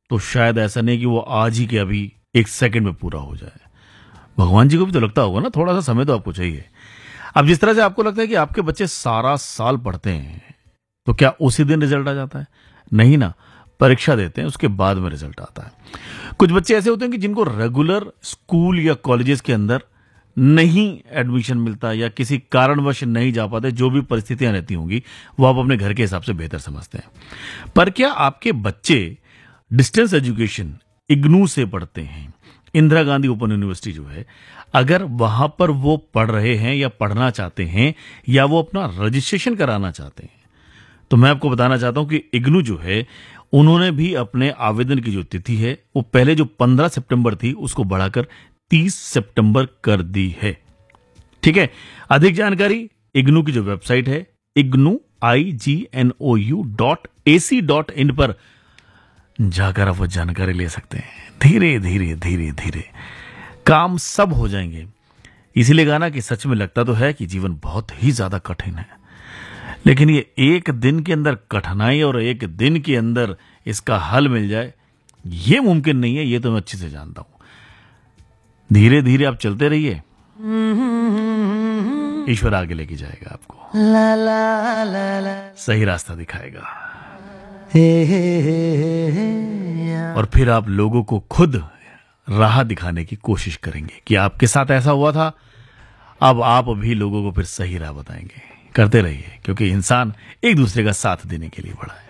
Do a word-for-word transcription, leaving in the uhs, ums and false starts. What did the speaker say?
तो शायद ऐसा नहीं कि वो आज ही के अभी एक सेकंड में पूरा हो जाए। भगवान जी को भी तो लगता होगा ना, थोड़ा सा समय तो आपको चाहिए। अब जिस तरह से आपको लगता है कि आपके बच्चे सारा साल पढ़ते हैं, तो क्या उसी दिन रिजल्ट आ जाता है? नहीं ना, परीक्षा देते हैं, उसके बाद में रिजल्ट आता है। कुछ बच्चे ऐसे होते हैं कि जिनको रेगुलर स्कूल या कॉलेजेस के अंदर नहीं एडमिशन मिलता या किसी कारणवश नहीं जा पाते, जो भी परिस्थितियां रहती होंगी वो आप अपने घर के हिसाब से बेहतर समझते हैं। पर क्या आपके बच्चे डिस्टेंस एजुकेशन इग्नू से पढ़ते हैं, इंदिरा गांधी ओपन यूनिवर्सिटी जो है, अगर वहां पर वो पढ़ रहे हैं या पढ़ना चाहते हैं या वो अपना रजिस्ट्रेशन कराना चाहते हैं, तो मैं आपको बताना चाहता हूं कि इग्नू जो है, उन्होंने भी अपने आवेदन की जो तिथि है वो पहले जो पंद्रह सितंबर थी उसको बढ़ाकर तीस सितंबर कर दी है। ठीक है, अधिक जानकारी इग्नू की जो वेबसाइट है इग्नू आई G N O U dot A C dot in पर जाकर आप वो जानकारी ले सकते हैं। धीरे धीरे धीरे धीरे काम सब हो जाएंगे। इसीलिए गाना कि सच में लगता तो है कि जीवन बहुत ही ज्यादा कठिन है, लेकिन ये एक दिन के अंदर कठिनाई और एक दिन के अंदर इसका हल मिल जाए, ये मुमकिन नहीं है, ये तो मैं अच्छे से जानता हूं। धीरे धीरे आप चलते रहिए, ईश्वर आगे लेके जाएगा आपको, ला ला ला ला। सही रास्ता दिखाएगा और फिर आप लोगों को खुद राह दिखाने की कोशिश करेंगे कि आपके साथ ऐसा हुआ था, अब आप भी लोगों को फिर सही राह बताएंगे। करते रहिए, क्योंकि इंसान एक दूसरे का साथ देने के लिए बड़ा है।